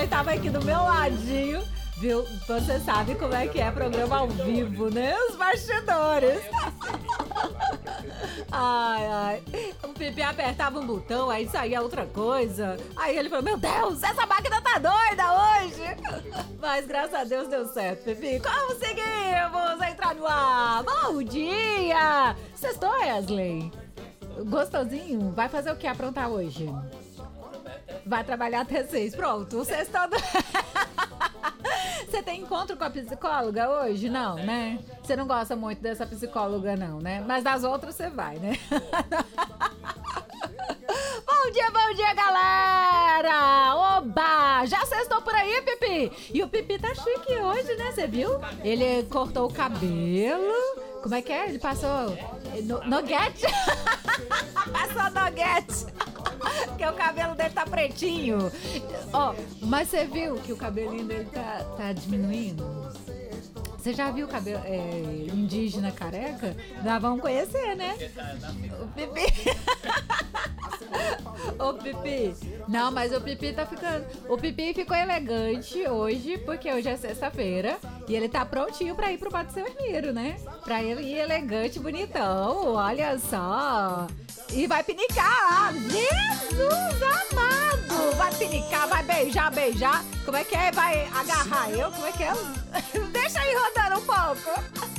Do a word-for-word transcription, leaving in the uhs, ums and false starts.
Wesley tava aqui do meu ladinho, viu? Você sabe como é que é programa ao vivo, né? Os bastidores. Ai, ai. O Pipi apertava um botão, aí saía outra coisa. Aí ele falou, meu Deus, essa máquina tá doida hoje. Mas graças a Deus deu certo, Pipi. Conseguimos entrar no ar. Bom dia. Sextou, Wesley? Gostosinho? Vai fazer o que aprontar hoje? Vai trabalhar até seis. Pronto, sextou. Você tem encontro com a psicóloga hoje? Não, né? Você não gosta muito dessa psicóloga, não, né? Mas das outras você vai, né? Bom dia, bom dia, galera! Oba! Já sextou por aí, Pipi? E o Pipi tá chique hoje, né? Você viu? Ele cortou o cabelo. Como é que é? Ele passou... No, noguete? Passou noguete. Porque o cabelo dele tá pretinho. Ó, oh, mas você viu que o cabelinho dele tá, tá diminuindo? Você já viu o cabelo é, indígena careca? Já vão conhecer, né? O Pipi. O Pipi. Não, mas o Pipi tá ficando... O Pipi ficou elegante hoje, porque hoje é sexta-feira. E ele tá prontinho pra ir pro Pato Sermiro, né? Pra ele ir elegante, bonitão. Olha só. E vai pinicar. Jesus amado. Vai pinicar, vai beijar, beijar. Como é que é? Vai agarrar eu? Como é que é? Deixa aí rodando um pouco.